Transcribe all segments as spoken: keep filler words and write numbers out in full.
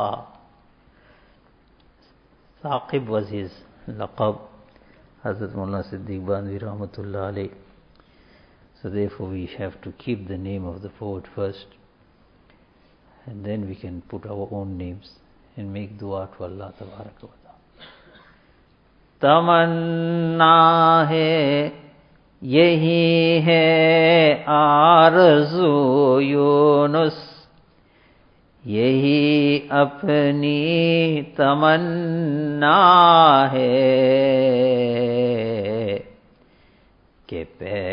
Saqib was his laqab, Hazrat Maulana Siddiq Bandhvi Rahmatullah alayh. So therefore we have to keep the name of the poet first, and then we can put our own names and make dua to Allah Tabaraka wa Ta'ala. Tamanna hai, yahi hai arzu Yunus, yahi apni tamanna hai, ke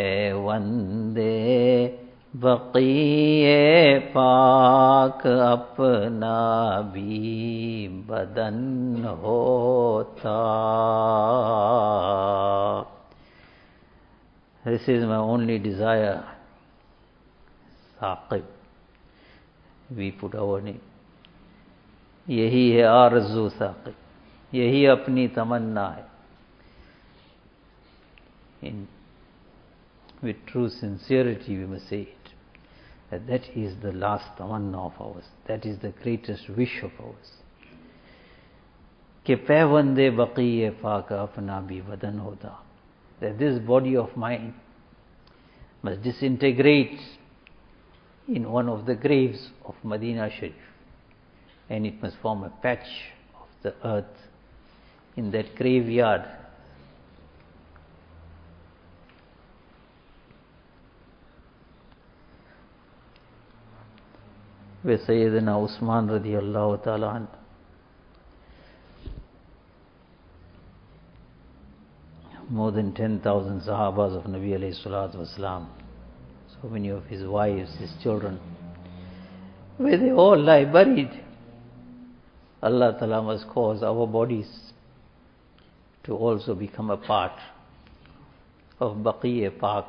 पैवंदे बक़ीए पाक अपना भी बदन होता. This is my only desire, Saqib. We put our name. यही है आरज़ू साक़िब, यही अपनी तमन्ना है. In with true sincerity we must say it, that that is the last tamanna of ours, that is the greatest wish of ours. Ke paivande baqiye faaka apna bhi vadan hota, that this body of mine must disintegrate in one of the graves of Medina Sharif, and it must form a patch of the earth in that graveyard. Where Sayyidina Usman radiyallahu ta'ala more than ten thousand sahabas of Nabi alayhi salatu wasalam, so many of his wives, his children, where they all lie buried. Allah ta'ala must cause our bodies to also become a part of Baqiya Pak.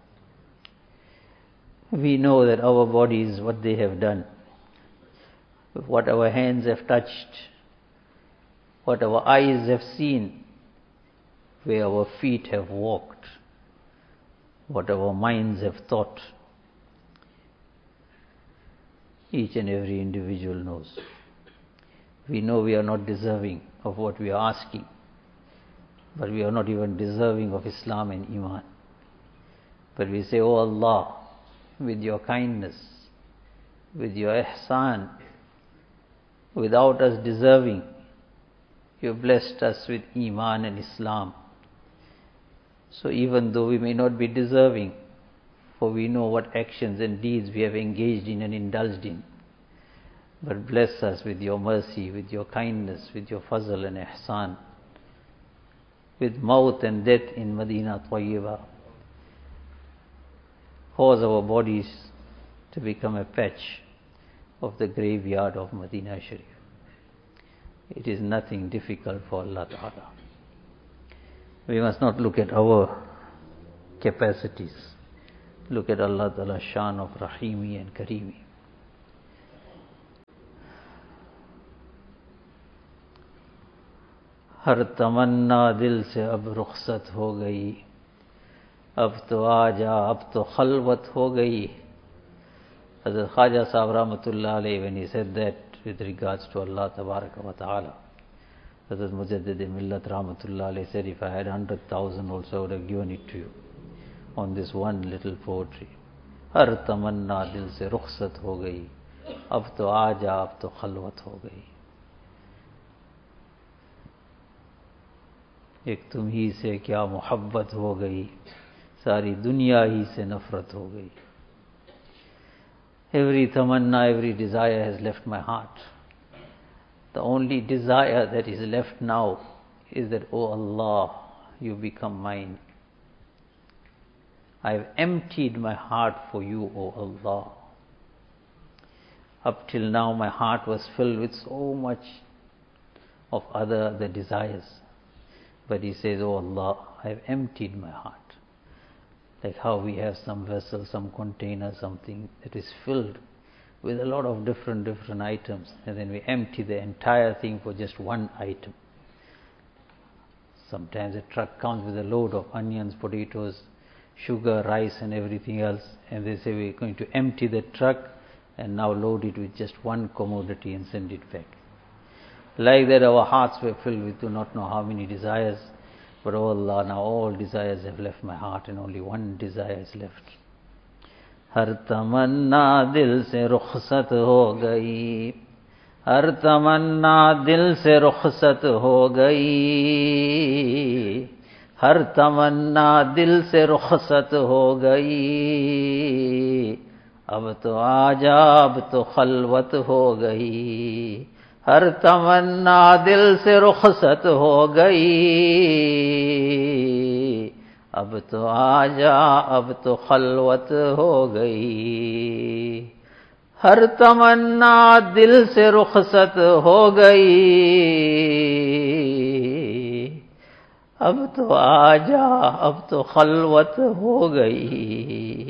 We know that our bodies, what they have done, what our hands have touched, what our eyes have seen, where our feet have walked, what our minds have thought, each and every individual knows. We know we are not deserving of what we are asking, but we are not even deserving of Islam and Iman. But we say, Oh Allah, with your kindness, with your ihsan, without us deserving, you blessed us with Iman and Islam. So even though we may not be deserving, for we know what actions and deeds we have engaged in and indulged in, but bless us with your mercy, with your kindness, with your fazl and ihsan, with maut and death in Medina Tayyibah. Cause our bodies to become a patch of the graveyard of Medina Sharif. It is nothing difficult for Allah Ta'ala. We must not look at our capacities. Look at Allah Ta'ala's shan of Rahimi and Karimi. हर तमन्ना दिल से अब रुखसत हो गई, अब तो आजा, अब तो खलवत हो गई. Hazrat Khaja Sahib Rahmatullah alayhi, when he said that with regards to Allah Tabaraka wa Ta'ala, Hazrat Mujaddid Millat Rahmatullah alayhi said, if I had a hundred thousand also, I would have given it to you on this one little poetry. हर तमन्ना दिल से रुखसत हो गई, अब तो आजा, अब तो खलवत हो गई. एक तुम ही से क्या मोहब्बत हो गई, सारी दुनिया ही से नफरत हो गई. Every tamanna, every desire has left my heart. The only desire that is left now is that, O Allah, you become mine. I have emptied my heart for you, O Allah. Up till now my heart was filled with so much of other the desires. But he says, Oh Allah, I have emptied my heart. Like how we have some vessel, some container, something that is filled with a lot of different, different items, and then we empty the entire thing for just one item. Sometimes a truck comes with a load of onions, potatoes, sugar, rice and everything else, and they say we're going to empty the truck and now load it with just one commodity and send it back. Like that our hearts were filled with do not know how many desires. But oh Allah, now all desires have left my heart and only one desire is left. हर तमन्ना दिल से रुखसत हो गई, हर तमन्ना दिल से रुखसत हो गई, हर तमन्ना दिल से रुखसत हो गई, अब तो आजा अब तो खलवत हो गई, हर तमन्ना दिल से रुखसत हो गई, अब तो आजा अब तो खलवत हो गई, हर तमन्ना दिल से रुखसत हो गई, अब तो आजा अब तो खलवत हो गई।